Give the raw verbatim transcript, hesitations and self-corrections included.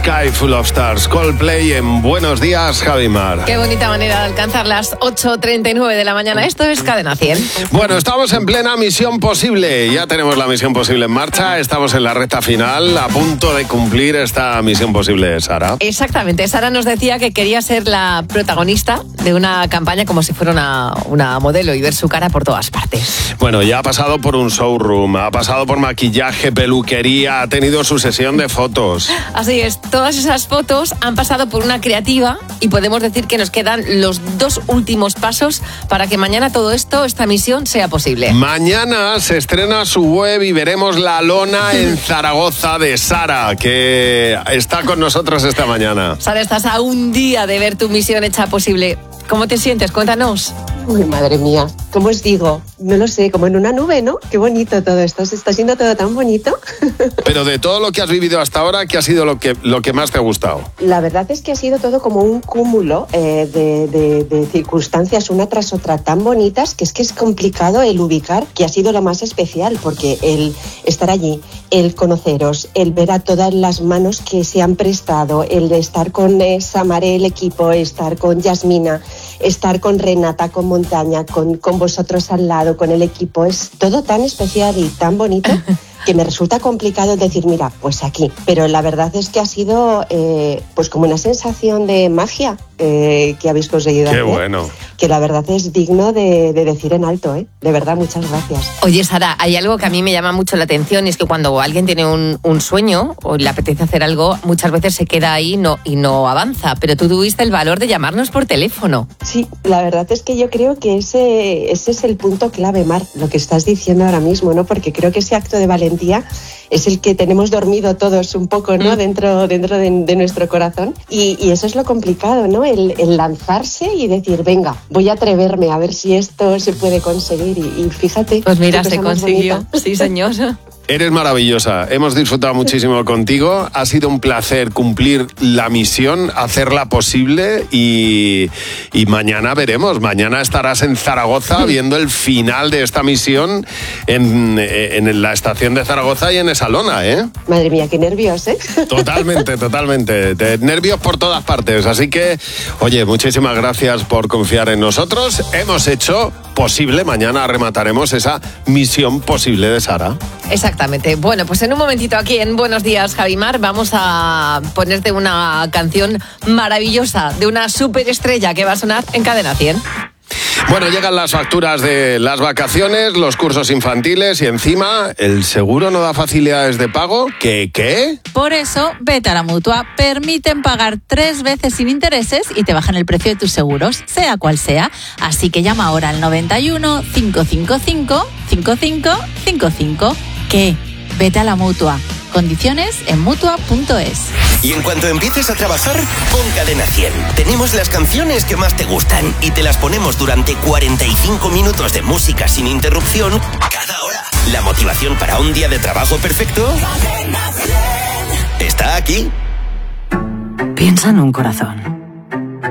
Sky Full of Stars, Coldplay en Buenos Días, Javimar. Qué bonita manera de alcanzar las ocho treinta y nueve de la mañana. Esto es Cadena cien. Bueno, estamos en plena Misión Posible. Ya tenemos la Misión Posible en marcha. Estamos en la recta final, a punto de cumplir esta Misión Posible, Sara. Exactamente. Sara nos decía que quería ser la protagonista de una campaña como si fuera una, una modelo y ver su cara por todas partes. Bueno, ya ha pasado por un showroom, ha pasado por maquillaje, peluquería, ha tenido su sesión de fotos. Así es, todas esas fotos han pasado por una creativa y podemos decir que nos quedan los dos últimos pasos para que mañana todo esto, esta misión, sea posible. Mañana se estrena su web y veremos la lona en Zaragoza de Sara, que está con nosotros esta mañana. Sara, estás a un día de ver tu misión hecha posible. ¿Cómo te sientes? Cuéntanos. Uy, madre mía, ¿cómo os digo? No lo sé, como en una nube, ¿no? Qué bonito todo esto, se está siendo todo tan bonito. Pero de todo lo que has vivido hasta ahora, ¿qué ha sido lo que, lo que más te ha gustado? La verdad es que ha sido todo como un cúmulo eh, de, de, de circunstancias una tras otra tan bonitas que es que es complicado el ubicar que ha sido lo más especial, porque el estar allí, el conoceros, el ver a todas las manos que se han prestado, el de estar con eh, Samaré, el equipo, estar con Yasmina, estar con Renata, con Montaña, con, con vosotros al lado, con el equipo, es todo tan especial y tan bonito que me resulta complicado decir, mira, pues aquí. Pero la verdad es que ha sido eh, pues como una sensación de magia eh, que habéis conseguido. Qué hacer, bueno. Que la verdad es digno de, de decir en alto, ¿eh? De verdad, muchas gracias. Oye, Sara, hay algo que a mí me llama mucho la atención y es que cuando alguien tiene un, un sueño o le apetece hacer algo, muchas veces se queda ahí no, y no avanza. Pero tú tuviste el valor de llamarnos por teléfono. Sí, la verdad es que yo creo que ese, ese es el punto clave, Mar, lo que estás diciendo ahora mismo, ¿no? Porque creo que ese acto de valentía es el que tenemos dormido todos un poco, ¿no? Mm. Dentro, dentro de, de nuestro corazón. Y, y eso es lo complicado, ¿no? El, el lanzarse y decir, venga, voy a atreverme a ver si esto se puede conseguir. Y, y fíjate. Pues mira, se consiguió. Bonita. Sí, señor. Eres maravillosa, hemos disfrutado muchísimo contigo, ha sido un placer cumplir la misión, hacerla posible y, y mañana veremos, mañana estarás en Zaragoza viendo el final de esta misión en, en la estación de Zaragoza y en esa lona, ¿eh? Madre mía, qué nervios, ¿eh? Totalmente, totalmente, de nervios por todas partes, así que, oye, muchísimas gracias por confiar en nosotros, hemos hecho posible, mañana remataremos esa misión posible de Sara. Exactamente. Bueno, pues en un momentito aquí en Buenos Días, Javimar, vamos a ponerte una canción maravillosa de una superestrella que va a sonar en Cadena cien. Bueno, llegan las facturas de las vacaciones, los cursos infantiles y encima el seguro no da facilidades de pago. ¿Qué? ¿Qué? Por eso, vete a la Mutua. Permiten pagar tres veces sin intereses y te bajan el precio de tus seguros, sea cual sea. Así que llama ahora al noventa y uno, cinco cinco cinco, cinco cinco cinco cinco. ¿Qué? Vete a la Mutua. Condiciones en mutua punto es. Y en cuanto empieces a trabajar, pon Cadena cien. Tenemos las canciones que más te gustan y te las ponemos durante cuarenta y cinco minutos de música sin interrupción cada hora. La motivación para un día de trabajo perfecto está aquí. Piensa en un corazón.